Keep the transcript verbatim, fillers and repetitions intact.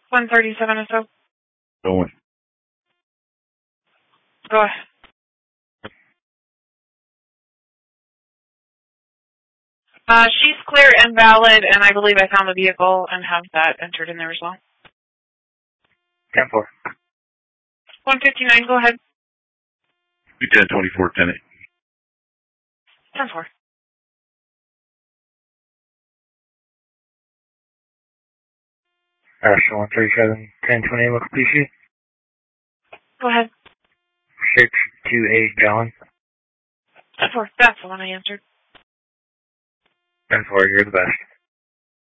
one thirty-seven or so. Going. Go ahead. Uh, she's clear and valid, and I believe I found the vehicle and have that entered in there as well. ten four. one fifty-nine, go ahead. ten twenty-four, ten eight. ten four. Russia one thirty-seven, ten twenty, look, please. Go ahead. six two eight, John. ten four, that's the one I answered. ten four, you're the best.